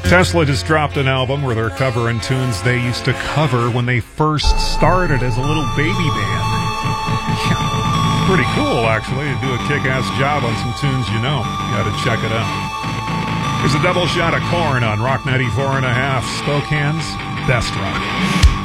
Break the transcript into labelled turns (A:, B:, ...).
A: Tesla just dropped an album where they're covering tunes they used to cover when they first started as a little baby band. Yeah, pretty cool, actually, to do a kick-ass job on some tunes you know. You gotta check it out. Here's a double shot of Korn on Rock 94.5, Spokane's Best Rock.